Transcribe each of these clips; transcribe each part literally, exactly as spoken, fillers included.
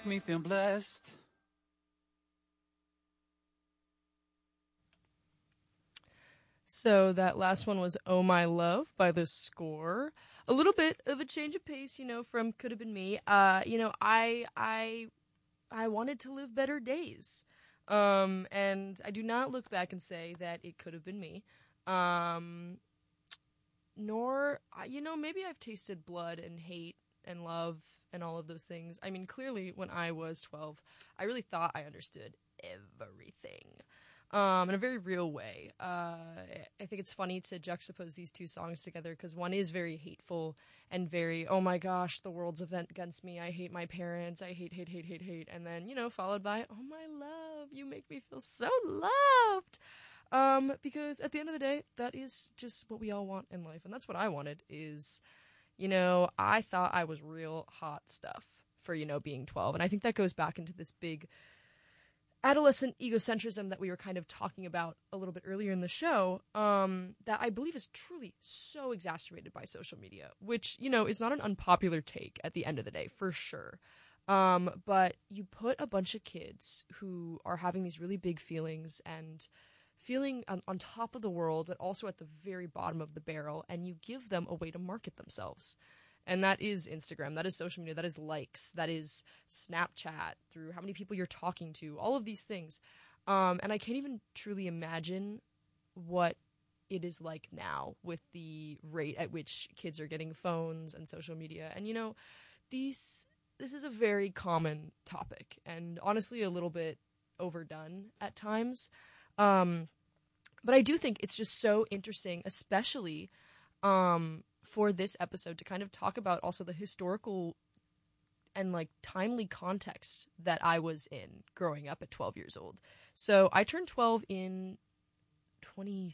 Me feel blessed. So that last one was Oh My Love by The Score. A little bit of a change of pace, you know, from Could Have Been Me. Uh, you know, I I I wanted to live better days. Um, and I do not look back and say that it could have been me. Um, nor, you know, maybe I've tasted blood and hate and love and all of those things. I mean, clearly when I was twelve, I really thought I understood everything. Um, in a very real way. Uh, I think it's funny to juxtapose these two songs together because one is very hateful and very, oh my gosh, the world's against me. I hate my parents. I hate, hate, hate, hate, hate. And then, you know, followed by, oh my love, you make me feel so loved. Um, because at the end of the day, that is just what we all want in life. And that's what I wanted is, you know, I thought I was real hot stuff for, you know, being twelve. And I think that goes back into this big adolescent egocentrism that we were kind of talking about a little bit earlier in the show, um, that I believe is truly so exacerbated by social media, which, you know, is not an unpopular take at the end of the day, for sure. Um, but you put a bunch of kids who are having these really big feelings and feeling on, on top of the world, but also at the very bottom of the barrel, and you give them a way to market themselves. And that is Instagram, that is social media, that is likes, that is Snapchat, through how many people you're talking to, all of these things. Um, and I can't even truly imagine what it is like now with the rate at which kids are getting phones and social media. And, you know, these this is a very common topic and honestly a little bit overdone at times. Um, but I do think it's just so interesting, especially um, for this episode, to kind of talk about also the historical and like timely context that I was in growing up at twelve years old. So I turned twelve in twenty,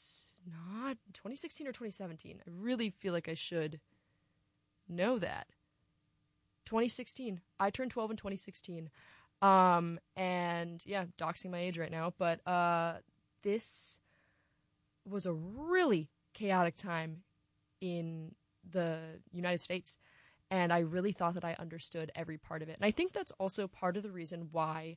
not twenty sixteen or twenty seventeen. I really feel like I should know that. twenty sixteen. I turned twelve in twenty sixteen. Um, and yeah, doxing my age right now, but uh, this was a really chaotic time in the United States, and I really thought that I understood every part of it. And I think that's also part of the reason why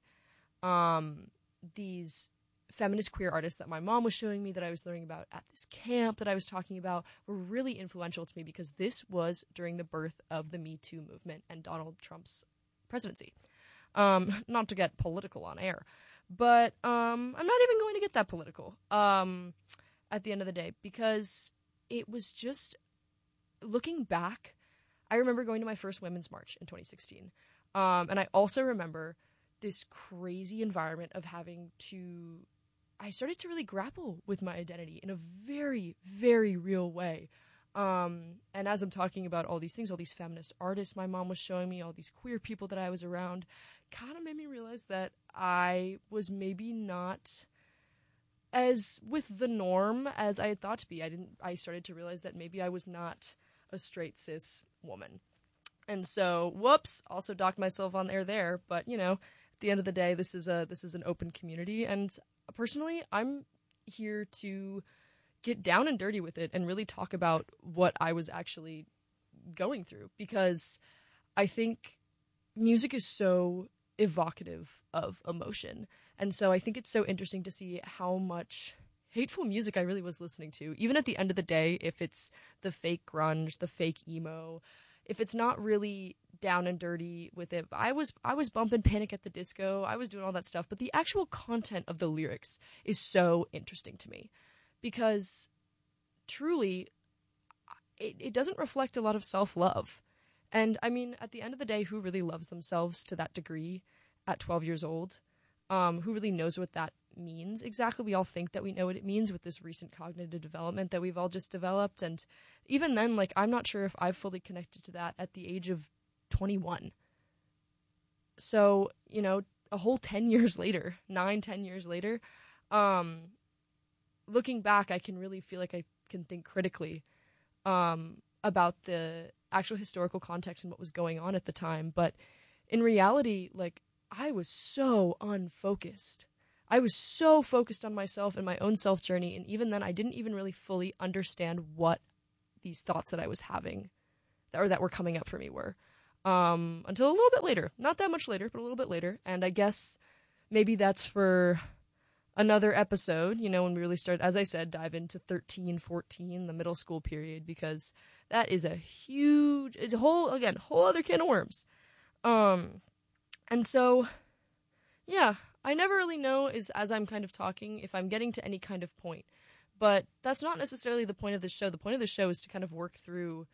um, these feminist queer artists that my mom was showing me, that I was learning about at this camp that I was talking about, were really influential to me, because this was during the birth of the Me Too movement and Donald Trump's presidency. Um, not to get political on air, but um, I'm not even going to get that political um, at the end of the day, because it was just, looking back, I remember going to my first Women's March in twenty sixteen. Um, and I also remember this crazy environment of having to, I started to really grapple with my identity in a very, very real way. Um, and as I'm talking about all these things, all these feminist artists my mom was showing me, all these queer people that I was around, kind of made me realize that I was maybe not as with the norm as I had thought to be. I didn't, I started to realize that maybe I was not a straight cis woman. And so, whoops, also docked myself on air there. But, you know, at the end of the day, this is a, this is an open community. And personally, I'm here to get down and dirty with it and really talk about what I was actually going through, because I think music is so evocative of emotion. And so I think it's so interesting to see how much hateful music I really was listening to. Even at the end of the day, if it's the fake grunge, the fake emo, if it's not really down and dirty with it, I was I was bumping Panic at the Disco, I was doing all that stuff, but the actual content of the lyrics is so interesting to me, because truly it, it doesn't reflect a lot of self-love. And I mean, at the end of the day, who really loves themselves to that degree at twelve years old? Um, who really knows what that means exactly? We all think that we know what it means with this recent cognitive development that we've all just developed. And even then, like, I'm not sure if I've fully connected to that at the age of twenty-one. So, you know, a whole ten years later, nine, ten years later, um, looking back, I can really feel like I can think critically um, about the actual historical context and what was going on at the time. But in reality, like, I was so unfocused. I was so focused on myself and my own self journey. And even then, I didn't even really fully understand what these thoughts that I was having or that were coming up for me were. um, until a little bit later. Not that much later, but a little bit later. And I guess maybe that's for another episode, you know, when we really start, as I said, dive into thirteen, fourteen, the middle school period, because that is a huge, it's a whole, again, whole other can of worms. Um, and so, yeah, I never really know, is as I'm kind of talking, if I'm getting to any kind of point. But that's not necessarily the point of the show. The point of the show is to kind of work through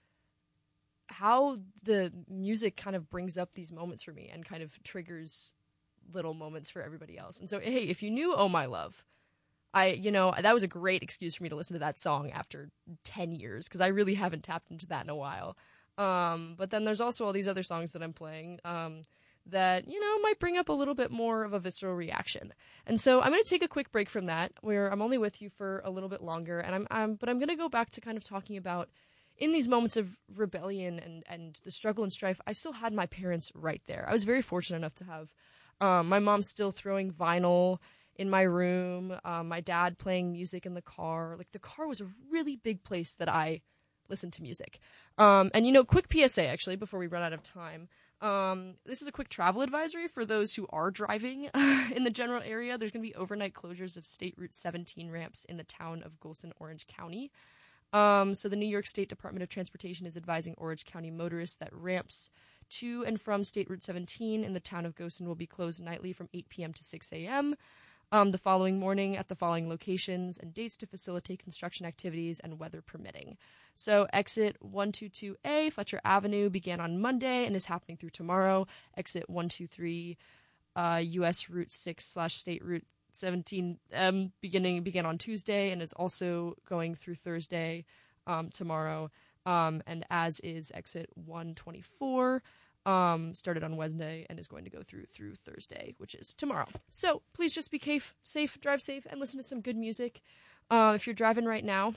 how the music kind of brings up these moments for me and kind of triggers little moments for everybody else. And so, hey, if you knew Oh My Love, I, you know, that was a great excuse for me to listen to that song after ten years, because I really haven't tapped into that in a while. Um, but then there's also all these other songs that I'm playing um, that, you know, might bring up a little bit more of a visceral reaction. And so I'm going to take a quick break from that, where I'm only with you for a little bit longer, and I'm, I'm but I'm going to go back to kind of talking about, in these moments of rebellion and, and the struggle and strife, I still had my parents right there. I was very fortunate enough to have um, my mom still throwing vinyl in my room, um, my dad playing music in the car. Like, the car was a really big place that I listened to music. Um, and, you know, quick P S A, actually, before we run out of time. Um, this is a quick travel advisory for those who are driving in the general area. There's going to be overnight closures of State Route seventeen ramps in the town of Golson, Orange County. Um, so the New York State Department of Transportation is advising Orange County motorists that ramps to and from State Route seventeen in the town of Golson will be closed nightly from eight p.m. to six a.m. Um, the following morning at the following locations and dates to facilitate construction activities and weather permitting. So exit one twenty-two A, Fletcher Avenue, began on Monday and is happening through tomorrow. Exit one twenty-three, uh, U S Route six slash State Route seventeen M, beginning began on Tuesday and is also going through Thursday, um, tomorrow. Um, and as is exit one twenty-four, um, started on Wednesday and is going to go through through Thursday, which is tomorrow. So please just be safe, safe, drive safe, and listen to some good music. Uh, if you're driving right now,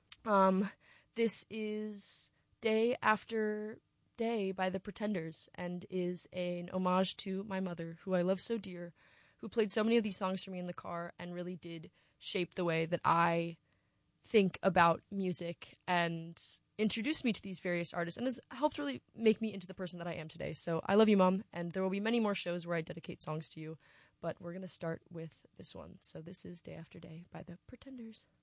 um, this is Day After Day by The Pretenders, and is an homage to my mother, who I love so dear, who played so many of these songs for me in the car and really did shape the way that I think about music and introduced me to these various artists, and has helped really make me into the person that I am today. So I love you, Mom, and there will be many more shows where I dedicate songs to you, but we're going to start with this one. So this is Day After Day by The Pretenders.